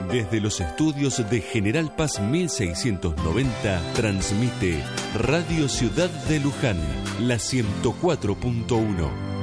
Desde los estudios de General Paz 1690, transmite Radio Ciudad de Luján, la 104.1.